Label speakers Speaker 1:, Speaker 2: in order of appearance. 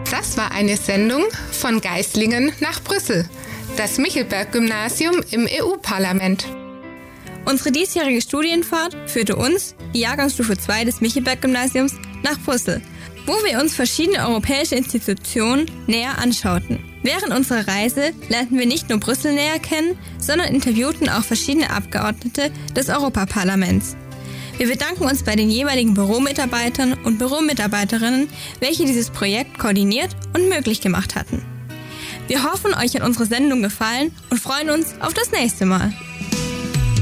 Speaker 1: Das war eine Sendung von Geislingen nach Brüssel, das Michelberg-Gymnasium im EU-Parlament.
Speaker 2: Unsere diesjährige Studienfahrt führte uns, die Jahrgangsstufe 2 des Michelberg-Gymnasiums, nach Brüssel, wo wir uns verschiedene europäische Institutionen näher anschauten. Während unserer Reise lernten wir nicht nur Brüssel näher kennen, sondern interviewten auch verschiedene Abgeordnete des Europaparlaments. Wir bedanken uns bei den jeweiligen Büromitarbeitern und Büromitarbeiterinnen, welche dieses Projekt koordiniert und möglich gemacht hatten. Wir hoffen, euch hat unsere Sendung gefallen und freuen uns auf das nächste Mal.